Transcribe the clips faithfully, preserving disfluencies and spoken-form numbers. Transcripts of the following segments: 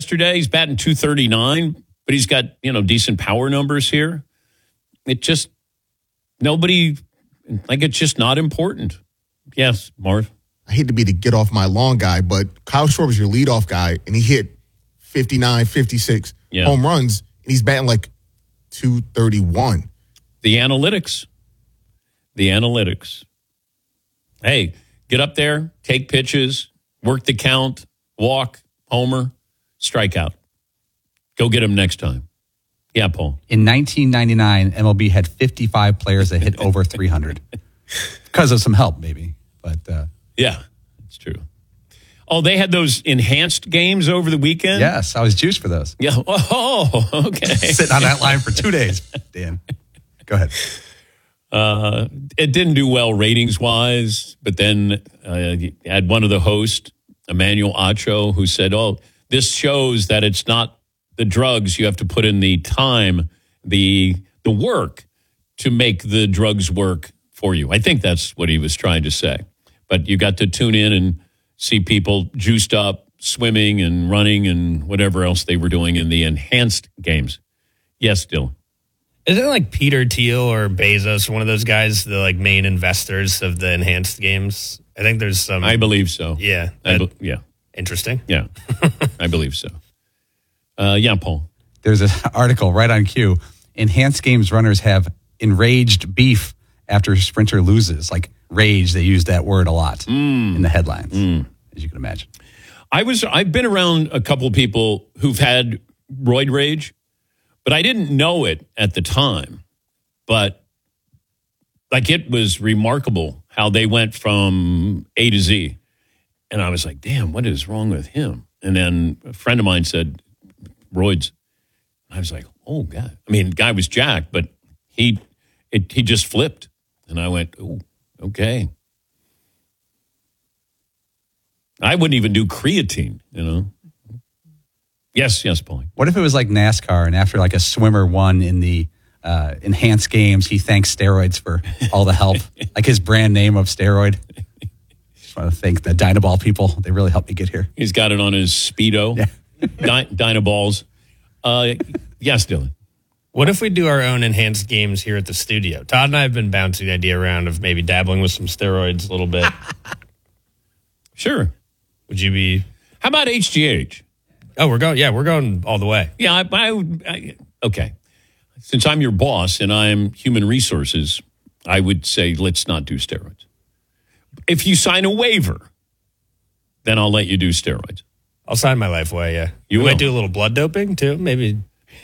yesterday. He's batting two thirty-nine, but he's got, you know, decent power numbers here. It just, nobody, like, it's just not important. Yes, Marv. I hate to be the get off my lawn guy, but Kyle Schwarber was your leadoff guy, and he hit fifty-nine, fifty-six yeah. home runs, and he's batting like two thirty-one. The analytics. The analytics. Hey, get up there, take pitches, work the count, walk, homer, strikeout. Go get him next time. Yeah, Paul. In nineteen ninety-nine, M L B had fifty-five players that hit over three hundred. Because of some help, maybe. But uh, yeah, it's true. Oh, they had those enhanced games over the weekend? Yes, I was juiced for those. Yeah. Oh, okay. Sitting on that line for two days, Dan. Go ahead. Uh, it didn't do well ratings-wise, but then uh, you had one of the hosts, Emmanuel Acho, who said, oh, this shows that it's not the drugs. You have to put in the time, the the work to make the drugs work for you. I think that's what he was trying to say. But you got to tune in and see people juiced up, swimming and running and whatever else they were doing in the enhanced games. Yes, Dylan. Isn't it like Peter Thiel or Bezos, one of those guys, the like main investors of the enhanced games? I think there's some. I believe so. Yeah. I be- yeah. Interesting. Yeah. I believe so. Uh, yeah, Paul. There's an article right on cue. Enhanced games runners have enraged beef after a sprinter loses. Like rage, they use that word a lot mm. in the headlines, mm. as you can imagine. I was, I've been around a couple of people who've had roid rage, but I didn't know it at the time. But like it was remarkable how they went from A to Z. And I was like, damn, what is wrong with him? And then a friend of mine said, roids. I was like, oh, God. I mean, the guy was jacked, but he it, he just flipped. And I went, oh, okay. I wouldn't even do creatine, you know. Yes, yes, Paulie. What if it was like NASCAR and after like a swimmer won in the uh, enhanced games, he thanks steroids for all the help, like his brand name of steroid. Just want to thank the Dynaball people. They really helped me get here. He's got it on his Speedo. Yeah. Dy- Dynaballs. Uh, yes, Dylan. What if we do our own enhanced games here at the studio? Todd and I have been bouncing the idea around of maybe dabbling with some steroids a little bit. Sure. Would you be? How about H G H? Oh, we're going. Yeah, we're going all the way. Yeah, I, I, I okay. Since I'm your boss and I'm human resources, I would say let's not do steroids. If you sign a waiver, then I'll let you do steroids. I'll sign my life away. Yeah, you we will. Might do a little blood doping too. Maybe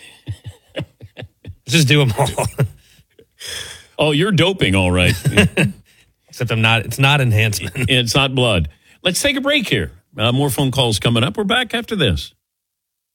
just do them all. Oh, you're doping, all right. Except I'm not. It's not enhancement. It's not blood. Let's take a break here. Uh, more phone calls coming up. We're back after this.